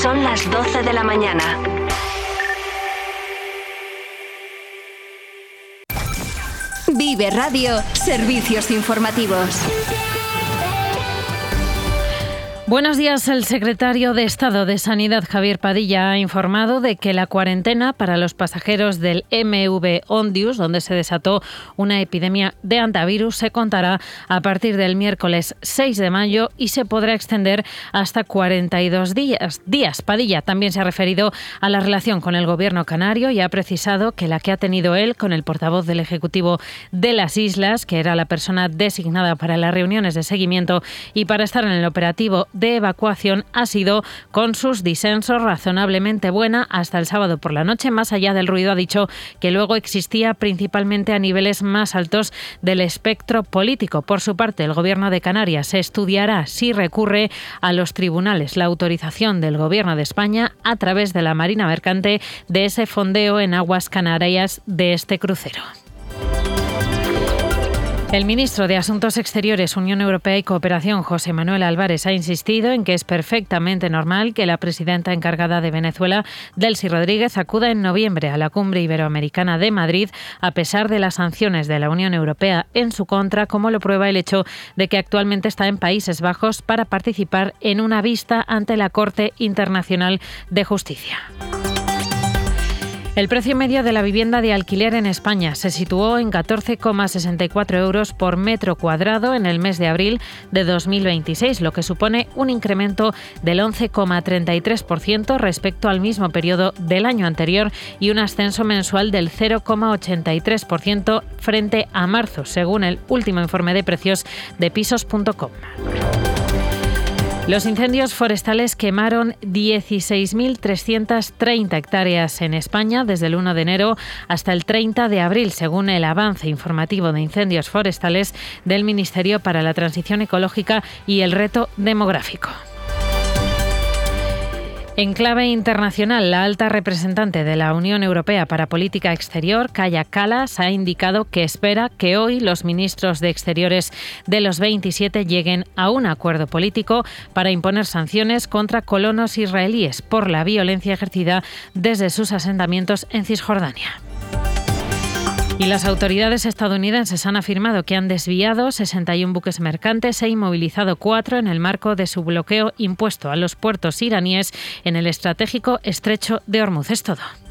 Son las 12 de la mañana. Vive Radio, servicios informativos. Buenos días. El secretario de Estado de Sanidad, Javier Padilla, ha informado de que la cuarentena para los pasajeros del MV Ondius, donde se desató una epidemia de hantavirus, se contará a partir del miércoles 6 de mayo y se podrá extender hasta 42 días. Padilla también se ha referido a la relación con el Gobierno canario y ha precisado que la que ha tenido él con el portavoz del Ejecutivo de las Islas, que era la persona designada para las reuniones de seguimiento y para estar en el operativo de evacuación, ha sido con sus disensos razonablemente buena hasta el sábado por la noche. Más allá del ruido, ha dicho que luego existía principalmente a niveles más altos del espectro político. Por su parte, el Gobierno de Canarias estudiará si recurre a los tribunales la autorización del Gobierno de España a través de la Marina Mercante de ese fondeo en aguas canarias de este crucero. El ministro de Asuntos Exteriores, Unión Europea y Cooperación, José Manuel Álvarez, ha insistido en que es perfectamente normal que la presidenta encargada de Venezuela, Delcy Rodríguez, acuda en noviembre a la Cumbre Iberoamericana de Madrid, a pesar de las sanciones de la Unión Europea en su contra, como lo prueba el hecho de que actualmente está en Países Bajos para participar en una vista ante la Corte Internacional de Justicia. El precio medio de la vivienda de alquiler en España se situó en 14,64 euros por metro cuadrado en el mes de abril de 2026, lo que supone un incremento del 11,33% respecto al mismo periodo del año anterior y un ascenso mensual del 0,83% frente a marzo, según el último informe de precios de pisos.com. Los incendios forestales quemaron 16.330 hectáreas en España desde el 1 de enero hasta el 30 de abril, según el avance informativo de incendios forestales del Ministerio para la Transición Ecológica y el Reto Demográfico. En clave internacional, la alta representante de la Unión Europea para Política Exterior, Kaja Kallas, ha indicado que espera que hoy los ministros de Exteriores de los 27 lleguen a un acuerdo político para imponer sanciones contra colonos israelíes por la violencia ejercida desde sus asentamientos en Cisjordania. Y las autoridades estadounidenses han afirmado que han desviado 61 buques mercantes e inmovilizado 4 en el marco de su bloqueo impuesto a los puertos iraníes en el estratégico estrecho de Hormuz. Es todo.